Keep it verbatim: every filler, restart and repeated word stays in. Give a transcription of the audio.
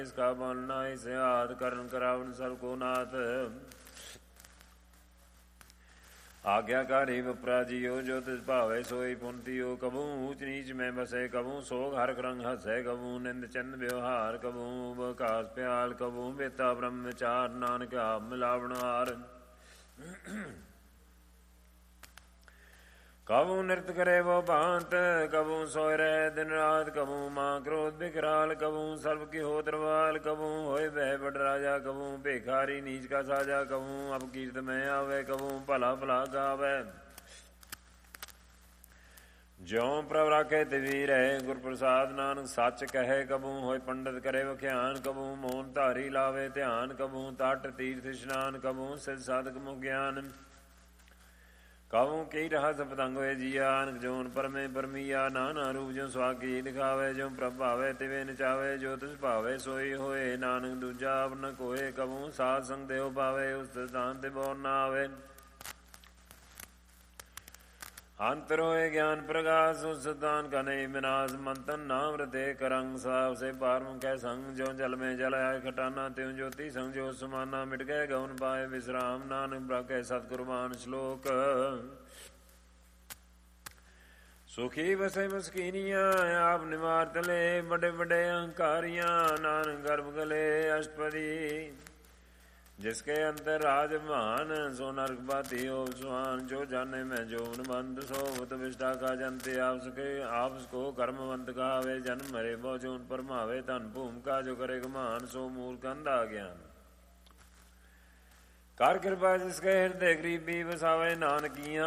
इसका बोलना इसे आद करण करावन सब को नाथ आज्ञाकारी विप्राजियो जो तिस भावे सोई पुंतियो कबू ऊंच नीच में बसे कबू सोग हर रंग हसे कबू निंद चंद व्यवहार कबू बकास प्याल कबू बेता ब्रह्मचार नानक आप मिलावनार कबू नृत्य करे वो भांत कबू सोए रहे दिन रात कबू माँ क्रोध बिकराल कबू सर्व की हो तरवाल कबू होए वह बड़ राजा कबू भिखारी नीच का साजा कबू अब कीर्त में आवे कबू भला भला गावे ज्यों प्रभ राखे तिवी रहे गुर प्रसाद नानक सच कहे कबू होए पंडित करे वख्यान कबू मोहन धारी लावे ध्यान कबू तट तीर्थ स्नान कबू सिद्ध साधक मुख ज्ञान कबू कई रहस पतंग वे जिया अनक जोन परमे परमिया नाना रूप जो स्वाकी दिखावे जो प्रभावे तिवे नचावे जो तिस भावे सोई होए नानक दूजा अब न कोय कबू साध संग देव पावे उस स्थान ते बोर न आवे अंतर होए ज्ञान प्रकाश उस स्थान का नहीं विनाश मंथन नाम रते करंग साव से पार मुखे संग जो जल में जल आए खटाना त्यों ज्योति संग जो समाना मिट गए गौन पाए विश्राम नानक ब्रके सतगुरबान श्लोक सुखी बसे मस्कीनिया आप निवार तले बड़े बड़े अहंकारियां नानक गर्भ गले अष्टपदी जिसके अंतर राज महान सो नरक बाती हो सुहान जो जाने में जोन बंद सो भूत विष्ठा का जनते आप सके आप को कर्मवंत गावे जन्म मरे बो जोन परमावे तन भूम का जो करे मान सो मूर्ख अंधा ज्ञान कर कृपा जिसके हृदय गरीबी बसावे नानकिया